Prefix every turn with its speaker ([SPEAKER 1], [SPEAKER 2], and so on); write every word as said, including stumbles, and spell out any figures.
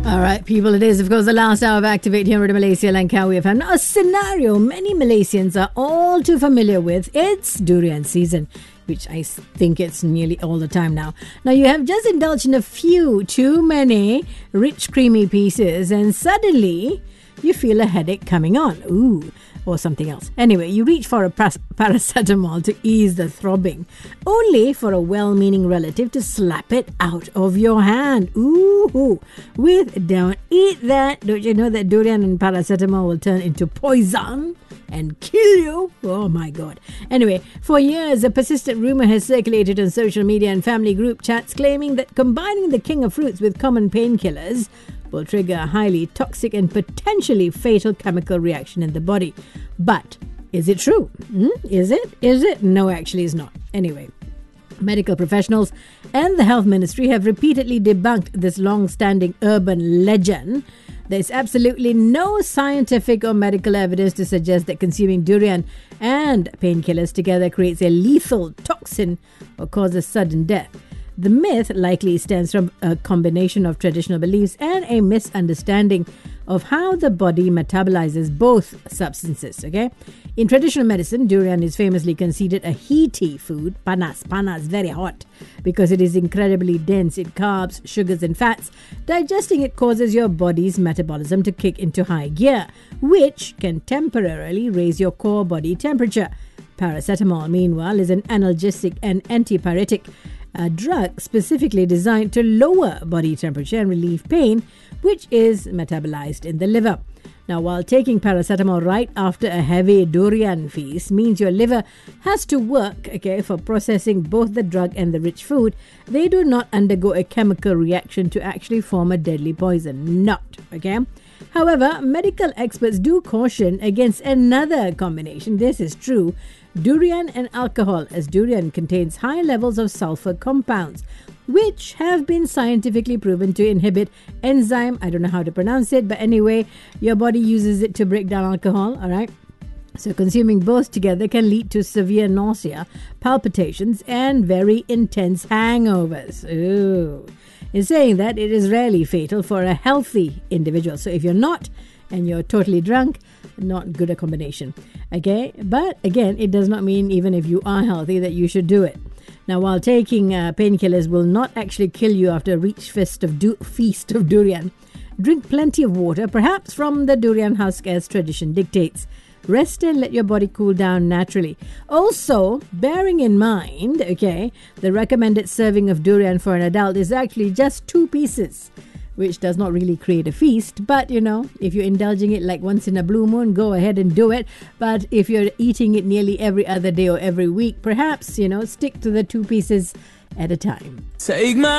[SPEAKER 1] All right, people, it is, of course, the last hour of Activate here at Malaysia Langkawi F M. Now, a scenario many Malaysians are all too familiar with. It's durian season, which I think it's nearly all the time now. Now, you have just indulged in a few too many rich, creamy pieces, and suddenly you feel a headache coming on. Ooh. Or something else. Anyway, you reach for a pas- paracetamol to ease the throbbing, only for a well-meaning relative to slap it out of your hand. Ooh, with don't eat that. Don't you know that durian and paracetamol will turn into poison and kill you? Oh my God. Anyway, for years, a persistent rumor has circulated on social media and family group chats claiming that combining the king of fruits with common painkillers will trigger a highly toxic and potentially fatal chemical reaction in the body. But is it true? Hmm? Is it? Is it? No, actually it's not. Anyway, medical professionals and the health ministry have repeatedly debunked this long-standing urban legend. There's absolutely no scientific or medical evidence to suggest that consuming durian and painkillers together creates a lethal toxin or causes sudden death. The myth likely stems from a combination of traditional beliefs and a misunderstanding of how the body metabolizes both substances, okay? In traditional medicine, durian is famously considered a heaty food, panas, panas, very hot, because it is incredibly dense in carbs, sugars and fats. Digesting it causes your body's metabolism to kick into high gear, which can temporarily raise your core body temperature. Paracetamol, meanwhile, is an analgesic and antipyretic, a drug specifically designed to lower body temperature and relieve pain, which is metabolized in the liver. Now, while taking paracetamol right after a heavy durian feast means your liver has to work, okay, for processing both the drug and the rich food, they do not undergo a chemical reaction to actually form a deadly poison. Not, okay? However, medical experts do caution against another combination. This is true. Durian and alcohol, as durian contains high levels of sulfur compounds, which have been scientifically proven to inhibit enzyme, I don't know how to pronounce it, but anyway, your body uses it to break down alcohol, all right? So consuming both together can lead to severe nausea, palpitations, and very intense hangovers. Ooh. In saying that, it is rarely fatal for a healthy individual. So if you're not, and you're totally drunk, not good a combination. Okay, but again, it does not mean even if you are healthy that you should do it. Now, while taking uh, painkillers will not actually kill you after a rich feast of, du- feast of durian, drink plenty of water, perhaps from the durian husk as tradition dictates. Rest and let your body cool down naturally. Also, bearing in mind, okay, the recommended serving of durian for an adult is actually just two pieces, which does not really create a feast. But, you know, if you're indulging it like once in a blue moon, go ahead and do it. But if you're eating it nearly every other day or every week, perhaps, you know, stick to the two pieces at a time. Take my